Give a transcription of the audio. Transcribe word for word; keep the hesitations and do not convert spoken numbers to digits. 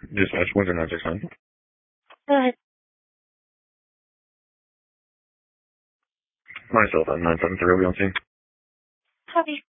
Dispatch, Windsor nine six nine. Go ahead. Myself at nine seven three, will be on scene. Copy.